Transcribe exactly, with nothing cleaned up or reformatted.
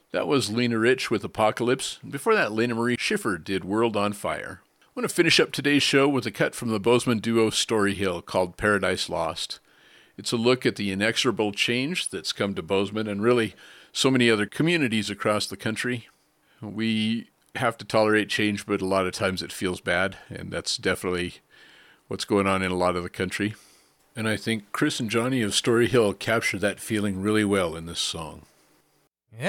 That was Lena Rich with Apocalypse. Before that, Lena Marie Schiffer did World on Fire. I want to finish up today's show with a cut from the Bozeman duo Story Hill called Paradise Lost. It's a look at the inexorable change that's come to Bozeman and really so many other communities across the country. We have to tolerate change, but a lot of times it feels bad, and that's definitely what's going on in a lot of the country. And I think Chris and Johnny of Story Hill captured that feeling really well in this song.